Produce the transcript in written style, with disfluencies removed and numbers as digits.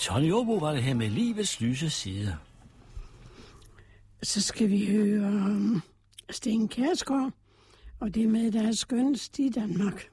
Tony Åbo var det her med livets lyse sider. Så skal vi høre Sten Kjærsgaard, og det med, der er skønst i Danmark.